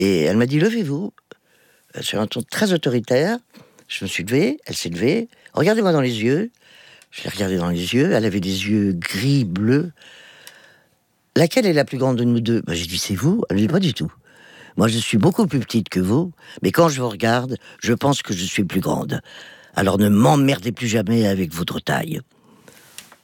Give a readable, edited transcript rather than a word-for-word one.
Et elle m'a dit: «Levez-vous», sur un ton très autoritaire. Je me suis levé, elle s'est levée. «Regardez-moi dans les yeux». Je l'ai regardée dans les yeux, elle avait des yeux gris, bleus. «Laquelle est la plus grande de nous deux?» J'ai dit: «C'est vous». Elle m'a dit: «Pas du tout. Moi, je suis beaucoup plus petite que vous, mais quand je vous regarde, je pense que je suis plus grande. Alors ne m'emmerdez plus jamais avec votre taille».